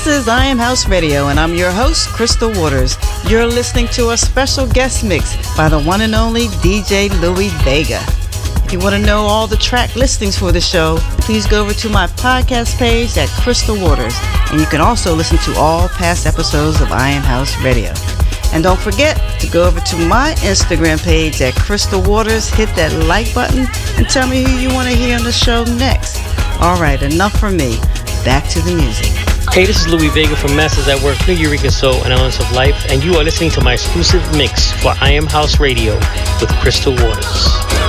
is I Am House Radio, and I'm your host, Crystal Waters. You're listening to a special guest mix by the one and only DJ Louie Vega. If you want to know all the track listings for the show, please go over to my podcast page at Crystal Waters, and you can also listen to all past episodes of I Am House Radio. And don't forget to go over to my Instagram page at Crystal Waters, hit that like button, and tell me who you want to hear on the show next. All right, enough from me. Back to the music. Hey, this is Louie Vega from Masters at Work, New Eureka Soul and Elements of Life, and you are listening to my exclusive mix for I Am House Radio with Crystal Waters.